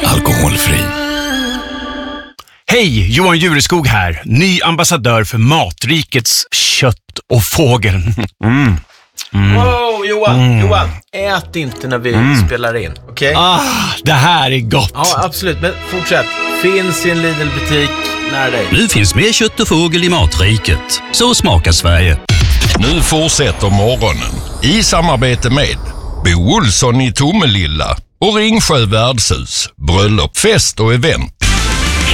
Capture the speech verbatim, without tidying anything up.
alkoholfri. Hej, Johan Jureskog här. Ny ambassadör för Matrikets kött och fågel. Mm. Mm. Wow, Johan, mm. Johan, ät inte när vi mm. spelar in, okej? Okay? Ah, det här är gott. Ja, absolut, men fortsätt. Finns i en Lidl-butik nära dig. Nu finns mer kött och fågel i Matriket. Så smakar Sverige. Nu fortsätter morgonen i samarbete med Bo Olsson i Tomelilla och Ringsjö värdshus, bröllop, fest och event.